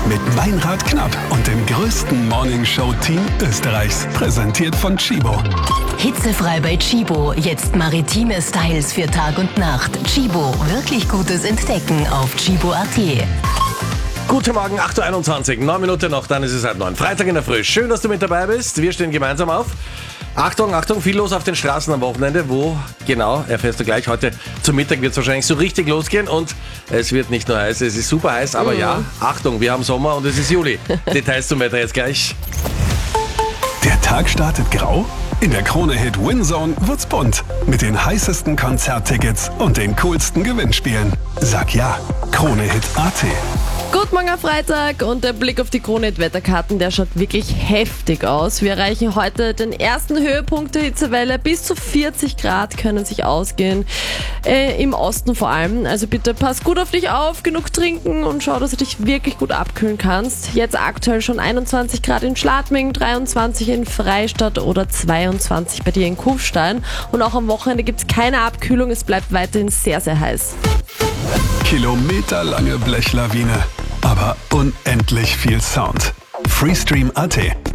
Mit Meinrad Knapp und dem größten Morningshow-Team Österreichs. Präsentiert von Chibo. Hitzefrei bei Chibo. Jetzt maritime Styles für Tag und Nacht. Chibo, wirklich gutes Entdecken auf chibo.at. Guten Morgen, 8.21 Uhr, 9 Minuten noch, dann ist es 8:30. Freitag in der Früh. Schön, dass du mit dabei bist. Wir stehen gemeinsam auf. Achtung, Achtung, viel los auf den Straßen am Wochenende. Wo genau, erfährst du gleich. Heute zum Mittag wird es wahrscheinlich so richtig losgehen und es wird nicht nur heiß, es ist super heiß, aber ja, Achtung, wir haben Sommer und es ist Juli. Details zum Wetter jetzt gleich. Der Tag startet grau? In der Krone-Hit Winzone wird's bunt. Mit den heißesten Konzerttickets und den coolsten Gewinnspielen. Sag ja, Krone-Hit.at. Guten Morgen am Freitag und der Blick auf die Krone-Hit-Wetterkarten, der schaut wirklich heftig aus. Wir erreichen heute den ersten Höhepunkt der Hitzewelle. Bis zu 40 Grad können sich ausgehen, im Osten vor allem. Also bitte pass gut auf dich auf, genug trinken und schau, dass du dich wirklich gut abkühlen kannst. Jetzt aktuell schon 21 Grad in Schladming, 23 in Freistadt oder 22 bei dir in Kufstein. Und auch am Wochenende gibt es keine Abkühlung, es bleibt weiterhin sehr, sehr heiß. Kilometerlange Blechlawine, aber unendlich viel Sound. Freestream.at